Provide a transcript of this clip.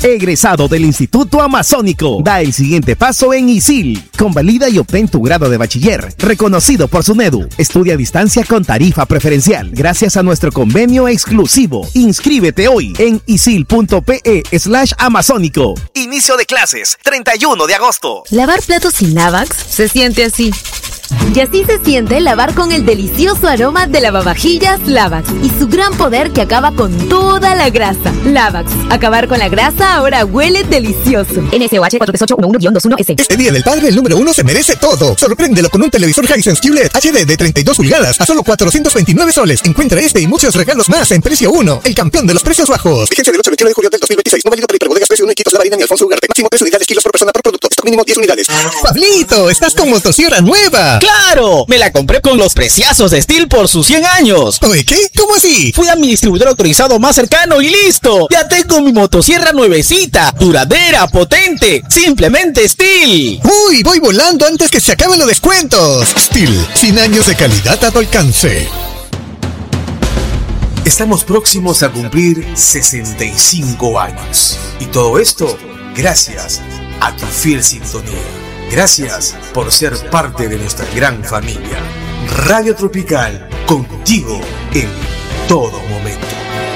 egresado del Instituto Amazónico. Da el siguiente paso en ISIL. Convalida y obtén tu grado de bachiller, reconocido por SUNEDU. Estudia a distancia con tarifa preferencial, gracias a nuestro convenio exclusivo. Inscríbete hoy en isil.pe/amazónico. Inicio de clases, 31 de agosto. Lavar platos sin Lavax se siente así. Y así se siente lavar con el delicioso aroma de lavavajillas Lavax y su gran poder que acaba con toda la grasa. Lavax, acabar con la grasa ahora huele delicioso. NSOH 43811-21S. Este Día del Padre, el número 1 se merece todo. Sorpréndelo con un televisor Hisense QLED HD de 32 pulgadas a solo 429 soles. Encuentra este y muchos regalos más en precio 1. El campeón de los precios bajos. Vigencia del 8 al 21 de julio del 2026. No válido para hiperbodegas precio 1 y Quitos La Marina ni Alfonso Ugarte. Máximo 3 unidades kilos por persona por producto. Stock mínimo 10 unidades. Pablito, estás con motosierra nueva. ¡Claro! Me la compré con los preciazos de Stihl por sus 100 años. Oye, ¿qué? ¿Cómo así? Fui a mi distribuidor autorizado más cercano y ¡listo! Ya tengo mi motosierra nuevecita, duradera, potente. Simplemente Stihl. Uy, voy volando antes que se acaben los descuentos. Stihl, 100 años de calidad a tu alcance. Estamos próximos a cumplir 65 años. Y todo esto gracias a tu fiel sintonía. Gracias por ser parte de nuestra gran familia. Radio Tropical, contigo en todo momento.